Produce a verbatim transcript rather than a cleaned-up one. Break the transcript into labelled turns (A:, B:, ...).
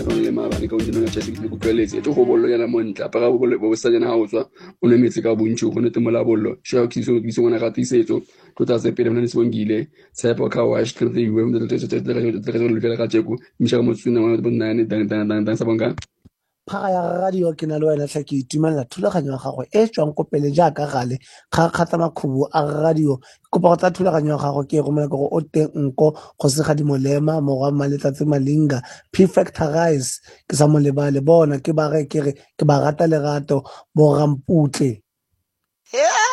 A: tshwana le maabane ka gonne ga tshese ke kutlweletse tlo go bollo yana montle apara bo bo sa jana ha o tswa o ne metse ka bontsi go ne temola bollo sha ke so ke so ngwana ga tisetso go tla se pele mna se bongile tshepo ka wash ke re iwe mo tse tse tse le fela ga tseko msha mo tsuna mo bonna ne dang dang dang sa bonga
B: phaga ya radio ke na le wena tla ke itumelela thulaganyo ya gago e tswang ko pele jaaka gale ga kgatla makhubu a radio kopa go tsa thulaganyo ya gago ke go mela go o teng nko go se ga di molema mo ga Maletsatsi Malinga P Factorize ke sa mo lebale bona ke ba re ke re ke ba rata lerato bo Ramputle.